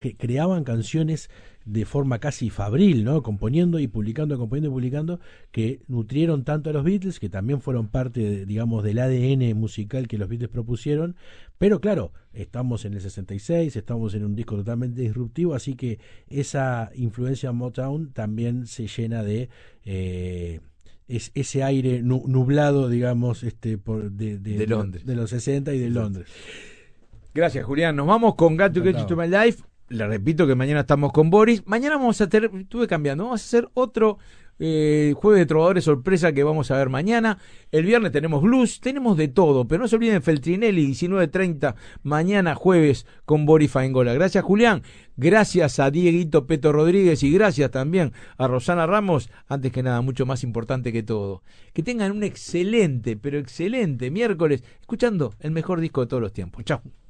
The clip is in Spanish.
que creaban canciones de forma casi fabril, ¿no? Componiendo y publicando, que nutrieron tanto a los Beatles, que también fueron parte, digamos, del ADN musical que los Beatles propusieron, pero claro, estamos en el 66, estamos en un disco totalmente disruptivo, así que esa influencia Motown también se llena de ese aire nublado, digamos, de Londres, de los 60 y de Londres. Gracias, Julián. Nos vamos con Got to Get You to My Life. Le repito que mañana estamos con Boris. Mañana vamos a tener, estuve cambiando, vamos a hacer otro jueves de trovadores sorpresa que vamos a ver mañana. El viernes tenemos blues, tenemos de todo, pero no se olviden Feltrinelli, 19:30, mañana jueves con Boris Faengola. Gracias, Julián. Gracias a Dieguito Peto Rodríguez y gracias también a Rosana Ramos. Antes que nada, mucho más importante que todo, que tengan un excelente, pero excelente miércoles, escuchando el mejor disco de todos los tiempos. Chao.